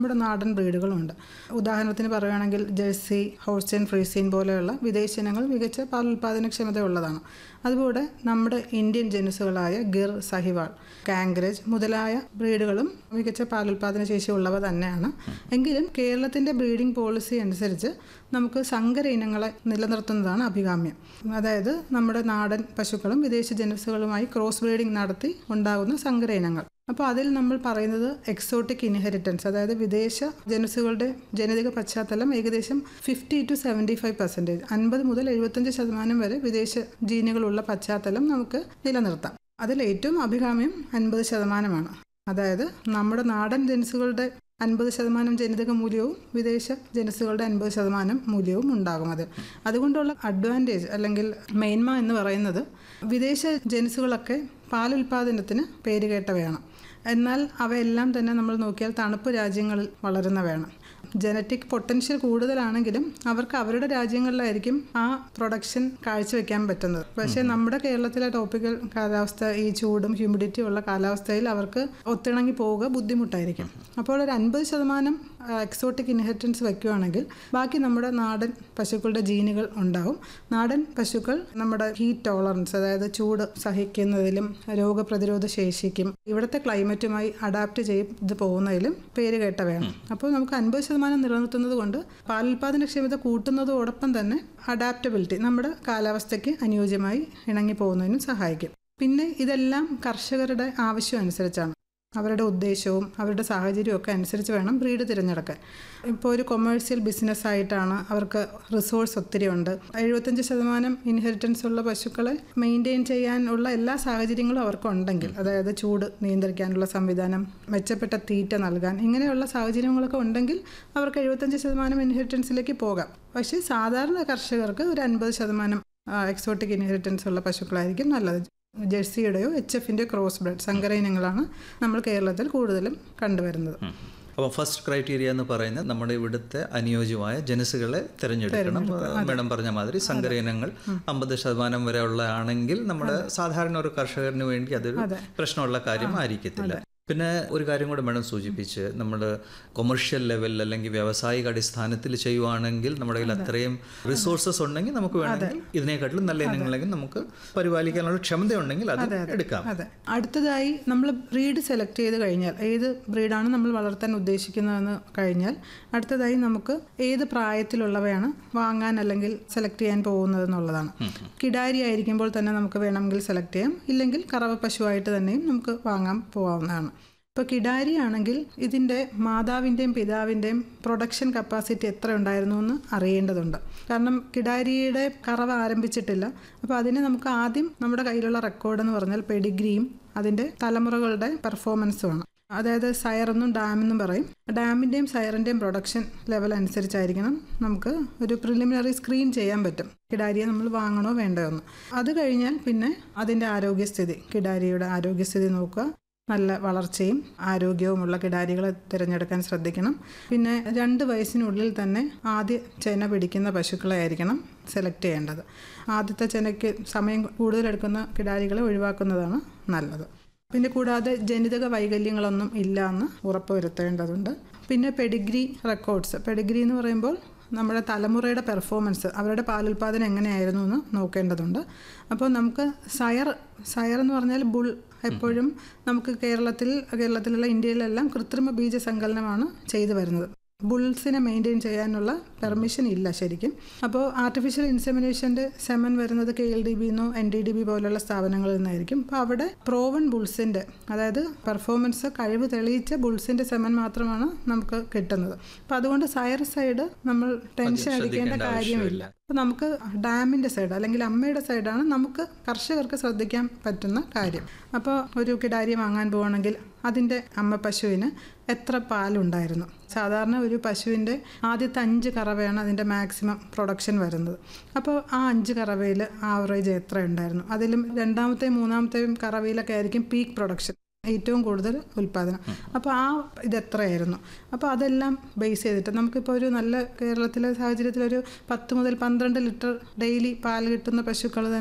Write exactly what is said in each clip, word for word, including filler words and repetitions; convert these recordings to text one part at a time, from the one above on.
നമ്മുടെ നാടൻ ബ്രീഡുകളുമുണ്ട്. ഉദാഹരണത്തിന് പറയുകയാണെങ്കിൽ ജേഴ്സി, ഹോൾസ്റ്റൈൻ ഫ്രീസിയൻ പോലെയുള്ള വിദേശ ഇനങ്ങൾ മികച്ച പാലുൽപാദനക്ഷമത ഉള്ളതാണ്. അതുപോലെ നമ്മുടെ ഇന്ത്യൻ ജനുസുകളായ ഗിർ, സഹിവാൾ, കാംഗ്രേജ് മുതലായ ബ്രീഡുകളും മികച്ച പാലുൽപാദന ശേഷി ഉള്ളവ തന്നെയാണ്. എങ്കിലും കേരളത്തിൻ്റെ ബ്രീഡിംഗ് പോളിസി അനുസരിച്ച് നമുക്ക് സങ്കര ഇനങ്ങളെ നിലനിർത്തുന്നതാണ് അഭികാമ്യം. അതായത് നമ്മുടെ നാടൻ പശുക്കളും വിദേശ ജനുസുകളുമായി ക്രോസ് ബ്രീഡിംഗ് നടത്തി ഉണ്ടാകുന്ന സങ്കര ഇനങ്ങൾ. അപ്പോൾ അതിൽ നമ്മൾ പറയുന്നത് എക്സോട്ടിക് ഇൻഹെറിറ്റൻസ്, അതായത് വിദേശ ജനുസുകളുടെ ജനിതക പശ്ചാത്തലം ഏകദേശം fifty to seventy five percentage അൻപത് മുതൽ എഴുപത്തഞ്ച് ശതമാനം വരെ വിദേശ ജീനുകളുള്ള പശ്ചാത്തലം നമുക്ക് നിലനിർത്താം. അതിൽ ഏറ്റവും അഭികാമ്യം അൻപത് ശതമാനമാണ്. അതായത് നമ്മുടെ നാടൻ ജനുസുകളുടെ അൻപത് ശതമാനം ജനിതക മൂല്യവും വിദേശ ജനുസുകളുടെ അൻപത് ശതമാനം മൂല്യവും ഉണ്ടാകും. അത് അതുകൊണ്ടുള്ള അഡ്വാൻറ്റേജ് അല്ലെങ്കിൽ മേന്മ എന്ന് പറയുന്നത് വിദേശ ജനുസുകളൊക്കെ പാലുൽപാദനത്തിന് പേരുകേട്ടവയാണ്. എന്നാൽ അവയെല്ലാം തന്നെ നമ്മൾ നോക്കിയാൽ തണുപ്പ് രാജ്യങ്ങളിൽ വളരുന്നവയാണ്. ജനറ്റിക് പൊട്ടൻഷ്യൽ കൂടുതലാണെങ്കിലും അവർക്ക് അവരുടെ രാജ്യങ്ങളിലായിരിക്കും ആ പ്രൊഡക്ഷൻ കാഴ്ചവെക്കാൻ പറ്റുന്നത്. പക്ഷേ നമ്മുടെ കേരളത്തിലെ ടോപ്പിക്കൽ കാലാവസ്ഥ, ഈ ചൂടും ഹ്യൂമിഡിറ്റി ഉള്ള കാലാവസ്ഥയിൽ അവർക്ക് ഒത്തിണങ്ങി പോവുക ബുദ്ധിമുട്ടായിരിക്കും. അപ്പോൾ ഒരു അൻപത് ശതമാനം എക്സോട്ടിക് ഇൻഹെറിറ്റൻസ് വയ്ക്കുകയാണെങ്കിൽ ബാക്കി നമ്മുടെ നാടൻ പശുക്കളുടെ ജീനുകൾ ഉണ്ടാവും. നാടൻ പശുക്കൾ നമ്മുടെ ഹീറ്റ് ടോളറൻസ്, അതായത് ചൂട് സഹിക്കുന്നതിലും രോഗപ്രതിരോധ ശേഷിക്കും ഇവിടുത്തെ ക്ലൈമറ്റുമായി അഡാപ്റ്റ് ചെയ്ത് പോകുന്നതിലും പേരുകേട്ടവയാണ്. അപ്പോൾ നമുക്ക് അൻപത് ശതമാനം നിലനിർത്തുന്നത് കൊണ്ട് പാലുൽപാദനക്ഷമത കൂട്ടുന്നതോടൊപ്പം തന്നെ അഡാപ്റ്റബിലിറ്റി, നമ്മുടെ കാലാവസ്ഥയ്ക്ക് അനുയോജ്യമായി ഇണങ്ങി പോകുന്നതിനും സഹായിക്കും. പിന്നെ ഇതെല്ലാം കർഷകരുടെ ആവശ്യം അനുസരിച്ചാണ്. അവരുടെ ഉദ്ദേശവും അവരുടെ സാഹചര്യവും ഒക്കെ അനുസരിച്ച് വേണം ബ്രീഡ് തിരഞ്ഞെടുക്കാൻ. ഇപ്പോൾ ഒരു കൊമേഴ്സ്യൽ ബിസിനസ്സായിട്ടാണ്, അവർക്ക് റിസോഴ്സ് ഒത്തിരി ഉണ്ട്, എഴുപത്തഞ്ച് ശതമാനം ഇൻഹെറിറ്റൻസ് ഉള്ള പശുക്കളെ മെയിൻറ്റെയിൻ ചെയ്യാനുള്ള എല്ലാ സാഹചര്യങ്ങളും അവർക്കുണ്ടെങ്കിൽ, അതായത് ചൂട് നിയന്ത്രിക്കാനുള്ള സംവിധാനം, മെച്ചപ്പെട്ട തീറ്റ നൽകാൻ, ഇങ്ങനെയുള്ള സാഹചര്യങ്ങളൊക്കെ ഉണ്ടെങ്കിൽ അവർക്ക് എഴുപത്തഞ്ച് ശതമാനം ഇൻഹെറിറ്റൻസിലേക്ക് പോകാം. പക്ഷേ സാധാരണ കർഷകർക്ക് ഒരു അൻപത് ശതമാനം എക്സോട്ടിക് ഇൻഹെറിറ്റൻസ് ഉള്ള പശുക്കളായിരിക്കും നല്ലത്. ജെഴ്സിയുടെയോ എച്ച് എഫിൻ്റെയോ ക്രോസ് ബ്രീഡ് സങ്കര ഇനങ്ങളാണ് നമ്മൾ കേരളത്തിൽ കൂടുതലും കണ്ടുവരുന്നത്. അപ്പോൾ ഫസ്റ്റ് ക്രൈറ്റീരിയ എന്ന് പറയുന്നത് നമ്മുടെ ഇവിടുത്തെ അനുയോജ്യമായ ജനുസുകളെ തിരഞ്ഞെടുക്കണം. മേഡം പറഞ്ഞ മാതിരി സങ്കര ഇനങ്ങൾ അമ്പത് ശതമാനം വരെ ഉള്ളതാണെങ്കിൽ നമ്മുടെ സാധാരണ ഒരു കർഷകന് വേണ്ടി അതൊരു പ്രശ്നമുള്ള കാര്യം ആയിരിക്കത്തില്ല. പിന്നെ ഒരു കാര്യം കൂടെ മേഡം സൂചിപ്പിച്ച്, നമ്മൾ കൊമേഴ്ഷ്യൽ ലെവലിൽ അല്ലെങ്കിൽ വ്യാവസായിക അടിസ്ഥാനത്തിൽ ചെയ്യുവാണെങ്കിൽ നമ്മുടെ കയ്യിൽ അത്രയും റിസോഴ്സസ് ഉണ്ടെങ്കിൽ നമുക്ക് വേണമെങ്കിൽ ഇതിനെക്കാട്ടിലും നല്ല ഇനങ്ങളെങ്കിൽ നമുക്ക് പരിപാലിക്കാനുള്ള ക്ഷമതയുണ്ടെങ്കിൽ അത് എടുക്കാം. അതെ. അടുത്തതായി നമ്മൾ ബ്രീഡ് സെലക്ട് ചെയ്ത് കഴിഞ്ഞാൽ, ഏത് ബ്രീഡാണ് നമ്മൾ വളർത്താൻ ഉദ്ദേശിക്കുന്നതെന്ന് കഴിഞ്ഞാൽ അടുത്തതായി നമുക്ക് ഏത് പ്രായത്തിലുള്ളവയാണ് വാങ്ങാൻ അല്ലെങ്കിൽ സെലക്ട് ചെയ്യാൻ പോകുന്നതെന്നുള്ളതാണ്. കിടാരി ആയിരിക്കുമ്പോൾ തന്നെ നമുക്ക് വേണമെങ്കിൽ സെലക്ട് ചെയ്യാം, ഇല്ലെങ്കിൽ കറവ പശുവായിട്ട് തന്നെയും നമുക്ക് വാങ്ങാൻ പോകാവുന്നതാണ്. ഇപ്പോൾ കിടാരി ആണെങ്കിൽ ഇതിൻ്റെ മാതാവിൻ്റെയും പിതാവിൻ്റെയും പ്രൊഡക്ഷൻ കപ്പാസിറ്റി എത്ര ഉണ്ടായിരുന്നു എന്ന് അറിയേണ്ടതുണ്ട്. കാരണം കിടാരിയുടെ കറവ ആരംഭിച്ചിട്ടില്ല. അപ്പോൾ അതിന് നമുക്ക് ആദ്യം നമ്മുടെ കയ്യിലുള്ള റെക്കോർഡെന്ന് പറഞ്ഞാൽ പെഡിഗ്രിയും അതിൻ്റെ തലമുറകളുടെ പെർഫോമൻസുമാണ്. അതായത് സയറെന്നും ഡാമെന്നും പറയും. ഡാമിൻ്റെയും സയറിൻ്റെയും പ്രൊഡക്ഷൻ ലെവൽ അനുസരിച്ചായിരിക്കണം നമുക്ക് ഒരു പ്രിലിമിനറി സ്ക്രീൻ ചെയ്യാൻ പറ്റും കിടാരിയെ നമ്മൾ വാങ്ങണോ വേണ്ടയോ എന്ന്. അത് കഴിഞ്ഞാൽ പിന്നെ അതിൻ്റെ ആരോഗ്യസ്ഥിതി, കിടാരിയുടെ ആരോഗ്യസ്ഥിതി നോക്കുക. നല്ല വളർച്ചയും ആരോഗ്യവുമുള്ള കിടാരികളെ തിരഞ്ഞെടുക്കാൻ ശ്രദ്ധിക്കണം. പിന്നെ രണ്ട് വയസ്സിനുള്ളിൽ തന്നെ ആദ്യ ചെന പിടിക്കുന്ന പശുക്കളെ ആയിരിക്കണം സെലക്ട് ചെയ്യേണ്ടത്. ആദ്യത്തെ ചെനയ്ക്ക് സമയം കൂടുതലെടുക്കുന്ന കിടാരികളെ ഒഴിവാക്കുന്നതാണ് നല്ലത്. പിന്നെ കൂടാതെ ജനിതക വൈകല്യങ്ങളൊന്നും ഇല്ല എന്ന് ഉറപ്പുവരുത്തേണ്ടതുണ്ട്. പിന്നെ പെഡിഗ്രി റെക്കോർഡ്സ്, പെഡിഗ്രി എന്ന് പറയുമ്പോൾ നമ്മുടെ തലമുറയുടെ പെർഫോമൻസ്, അവരുടെ പാലുൽപാദനം എങ്ങനെയായിരുന്നു എന്ന് നോക്കേണ്ടതുണ്ട്. അപ്പോൾ നമുക്ക് സയർ സയർ എന്ന് പറഞ്ഞാൽ ബുൾ, എപ്പോഴും നമുക്ക് കേരളത്തിൽ കേരളത്തിലുള്ള ഇന്ത്യയിലെല്ലാം കൃത്രിമ ബീജസങ്കലനമാണ് ചെയ്തു വരുന്നത്. ബുൾസിനെ മെയിൻറ്റെയിൻ ചെയ്യാനുള്ള പെർമിഷൻ ഇല്ല ശരിക്കും. അപ്പോൾ ആർട്ടിഫിഷ്യൽ ഇൻസെമിനേഷൻ്റെ സെമൻ വരുന്നത് K L D ബിന്നോ N D D B പോലുള്ള സ്ഥാപനങ്ങളിൽ നിന്നായിരിക്കും. അപ്പോൾ അവിടെ പ്രോവൺ ബുൾസിൻ്റെ, അതായത് പെർഫോമൻസ് കഴിവ് തെളിയിച്ച ബുൾസിൻ്റെ സെമൻ മാത്രമാണ് നമുക്ക് കിട്ടുന്നത്. അപ്പോൾ അതുകൊണ്ട് സയർ സൈഡ് നമ്മൾ ടെൻഷൻ അടിക്കേണ്ട കാര്യമില്ല. അപ്പോൾ നമുക്ക് ഡാമിൻ്റെ സൈഡ് അല്ലെങ്കിൽ അമ്മയുടെ സൈഡാണ് നമുക്ക് കർഷകർക്ക് ശ്രദ്ധിക്കാൻ പറ്റുന്ന കാര്യം. അപ്പോൾ ഒരു കിടാരി വാങ്ങാൻ പോകണമെങ്കിൽ അതിൻ്റെ അമ്മ പശുവിന് എത്ര പാലുണ്ടായിരുന്നു. സാധാരണ ഒരു പശുവിൻ്റെ ആദ്യത്തെ അഞ്ച് കറവയാണ് അതിൻ്റെ മാക്സിമം പ്രൊഡക്ഷൻ വരുന്നത്. അപ്പോൾ ആ അഞ്ച് കറവയിൽ ആവറേജ് എത്ര ഉണ്ടായിരുന്നു, അതിലും രണ്ടാമത്തെയും മൂന്നാമത്തെയും കറവയിലൊക്കെ ആയിരിക്കും പീക്ക് പ്രൊഡക്ഷൻ, ഏറ്റവും കൂടുതൽ ഉൽപ്പാദനം. അപ്പോൾ ആ ഇതെത്രയായിരുന്നു. അപ്പോൾ അതെല്ലാം ബേസ് ചെയ്തിട്ട് നമുക്കിപ്പോൾ ഒരു നല്ല കേരളത്തിലെ സാഹചര്യത്തിലൊരു പത്ത് മുതൽ പന്ത്രണ്ട് ലിറ്റർ ഡെയിലി പാൽ കിട്ടുന്ന പശുക്കൾ തന്നെ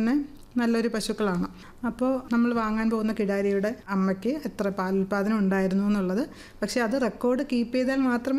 നല്ലൊരു പശുക്കളാണ്. അപ്പോൾ നമ്മൾ വാങ്ങാൻ പോകുന്ന കിടാരിയുടെ അമ്മയ്ക്ക് എത്ര പാലുൽപാദനം ഉണ്ടായിരുന്നു എന്നുള്ളത്, പക്ഷേ അത് റെക്കോർഡ് കീപ്പ് ചെയ്താൽ മാത്രമേ